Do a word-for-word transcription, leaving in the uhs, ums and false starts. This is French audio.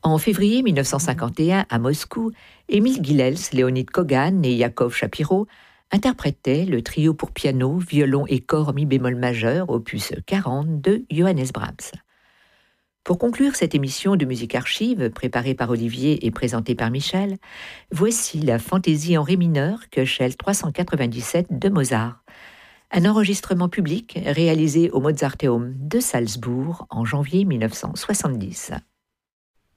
En février mille neuf cent cinquante et un, à Moscou, Émile Guilels, Léonid Kogan et Yakov Shapiro interprétaient le trio pour piano, violon et cor mi bémol majeur, opus quarante de Johannes Brahms. Pour conclure cette émission de musique archive, préparée par Olivier et présentée par Michel, voici la fantaisie en ré mineur, Köchel trois cent quatre-vingt-dix-sept de Mozart. Un enregistrement public réalisé au Mozarteum de Salzbourg en janvier mille neuf cent soixante-dix.